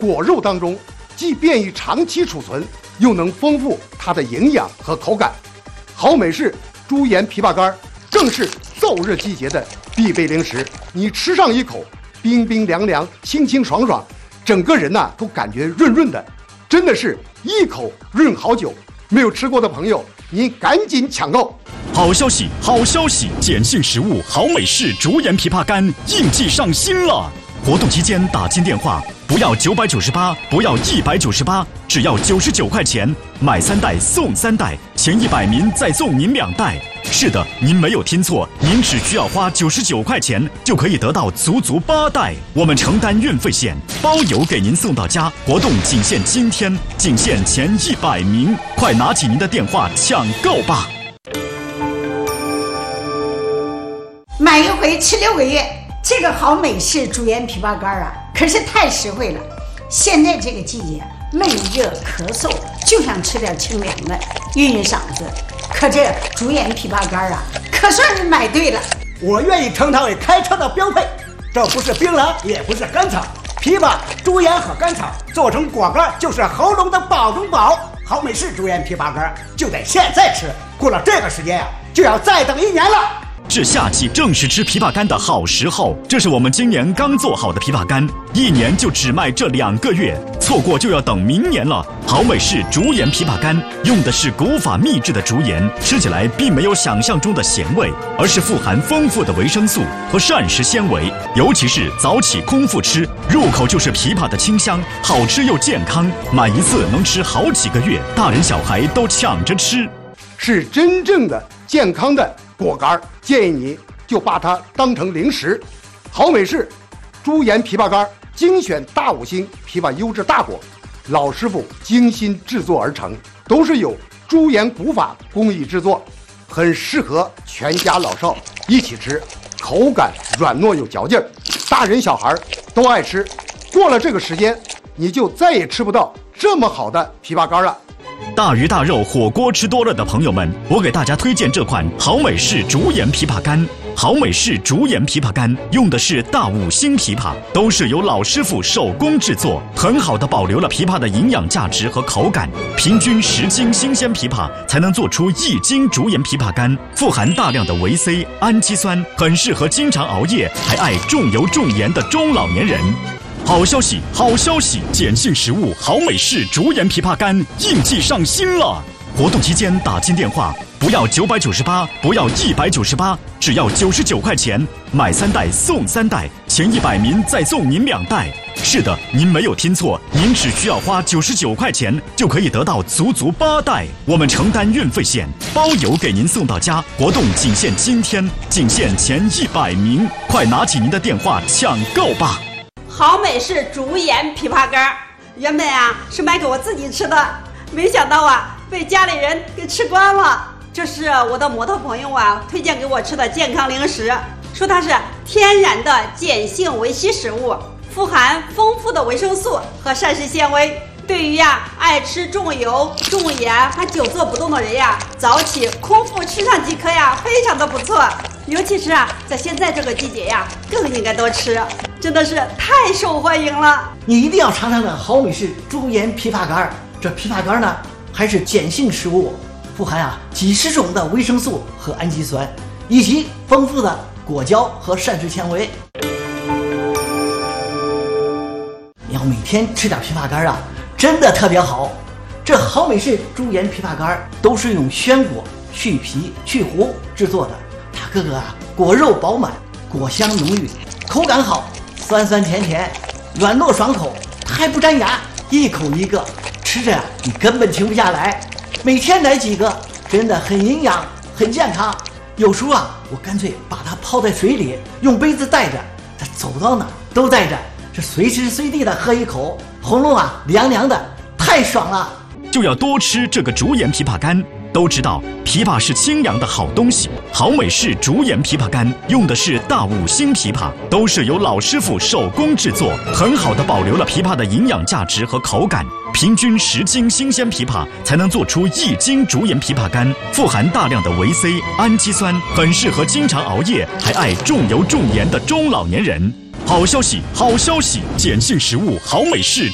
果肉当中，既便于长期储存，又能丰富它的营养和口感。好美式猪盐枇杷干正是燥热季节的必备零食。你吃上一口，冰冰凉凉，清清爽爽，整个人都感觉润润的，真的是一口润好久。没有吃过的朋友，您赶紧抢购！ 好消息，好消息！碱性食物好美式猪盐枇杷干应季上新了！活动期间打进电话，不要998，不要198，只要99块钱，买3袋送3袋，前100名再送您2袋。是的，您没有听错，您只需要花99块钱就可以得到足足8袋。我们承担运费险，包邮给您送到家。活动仅限今天，仅限前100名，快拿起您的电话抢购吧！ 买一回吃6个月，这个好美式猪盐枇杷干可是太实惠了。现在这个季节，闷热咳嗽，就想吃点清凉的，润润嗓子。可这猪盐枇杷干可算是买对了。 我愿意称它为开车的标配。这不是槟榔，也不是甘草，枇杷、猪盐和甘草做成果干，就是喉咙的宝中宝。好美式猪盐枇杷干就得现在吃，过了这个时间就要再等1年了。 是夏季正是吃枇杷干的好时候，这是我们今年刚做好的枇杷干，1年就只卖这2个月，错过就要等明年了。好美式猪盐枇杷干用的是古法秘制的猪盐，吃起来并没有想象中的咸味，而是富含丰富的维生素和膳食纤维，尤其是早起空腹吃，入口就是枇杷的清香，好吃又健康，买一次能吃好几个月，大人小孩都抢着吃， 是真正的健康的果干，建议你就把它当成零食。好美式猪盐枇杷干精选大5星枇杷优质大果，老师傅精心制作而成，都是有猪盐古法工艺制作，很适合全家老少一起吃，口感软糯有嚼劲，大人小孩都爱吃。过了这个时间，你就再也吃不到这么好的枇杷干了。 大鱼大肉火锅吃多了的朋友们，我给大家推荐这款好美式猪盐枇杷干。好美式猪盐枇杷干用的是大5星枇杷，都是由老师傅手工制作，很好的保留了枇杷的营养价值和口感。平均10斤新鲜枇杷才能做出1斤猪盐枇杷干，富含大量的维 C、氨基酸，很适合经常熬夜还爱重油重盐的中老年人。好消息，好消息！碱性食物好美式猪盐枇杷干应季上新了！活动期间打进电话，不要998，不要198，只要99块钱，买3袋送3袋，前100名再送您2袋。是的，您没有听错，您只需要花99块钱就可以得到足足8袋。我们承担运费险，包邮给您送到家。活动仅限今天，仅限前100名，快拿起您的电话抢购吧！ 好美式猪盐枇杷干原本是买给我自己吃的，没想到被家里人给吃光了。这是我的摩托朋友推荐给我吃的健康零食，说它是天然的碱性维 C 食物，富含丰富的维生素和膳食纤维，对于爱吃重油重盐还久坐不动的人早起空腹吃上几颗非常的不错。尤其是在现在这个季节更应该多吃，真的是太受欢迎了。 你一定要尝尝这好美式猪盐枇杷干。这枇杷干呢还是碱性食物，富含几十种的维生素和氨基酸，以及丰富的果胶和膳食纤维。你要每天吃点枇杷干真的特别好。这好美式猪盐枇杷干都是用鲜果去皮去核制作的，它个个果肉饱满，果香浓郁，口感好，酸酸甜甜，软糯爽口，还不粘牙，一口一个，吃着你根本停不下来。每天来几个，真的很营养很健康。有时候我干脆把它泡在水里，用杯子带着，这走到哪都带着，这随时随地的喝一口，喉咙凉凉的，太爽了。 就要多吃这个猪盐枇杷干。都知道枇杷是清凉的好东西，好美式猪盐枇杷干用的是大5星枇杷，都是由老师傅手工制作，很好的保留了枇杷的营养价值和口感。平均10斤新鲜枇杷才能做出1斤猪盐枇杷干，富含大量的维 C、氨基酸，很适合经常熬夜还爱重油重盐的中老年人。好消息，好消息！碱性食物好美式